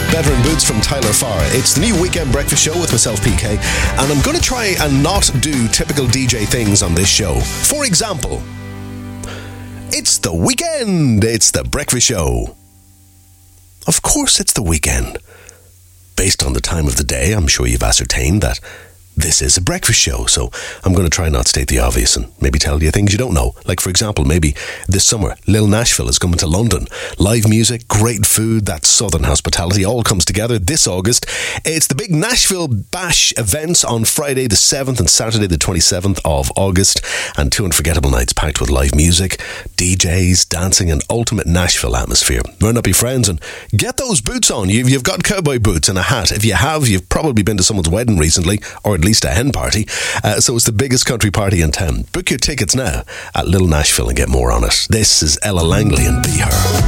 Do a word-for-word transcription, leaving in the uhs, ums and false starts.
Better in Boots from Tyler Farr. It's the new Weekend Breakfast Show with myself, P K, and I'm going to try and not do typical D J things on this show. For example, it's the weekend. It's the breakfast show. Of course it's the weekend. Based on the time of the day, I'm sure you've ascertained that this is a breakfast show, so I'm going to try not state the obvious and maybe tell you things you don't know. Like, for example, maybe this summer, Lil Nashville is coming to London. Live music, great food, that southern hospitality all comes together this August. It's the big Nashville Bash events on Friday the seventh and Saturday the twenty-seventh of August, and two unforgettable nights packed with live music, D Js, dancing, and ultimate Nashville atmosphere. Run up your friends and get those boots on. You've, you've got cowboy boots and a hat. If you have, you've probably been to someone's wedding recently, or at least a hen party. Uh, so it's the biggest country party in town. Book your tickets now at Little Nashville and get more on it. This is Ella Langley and Be Her.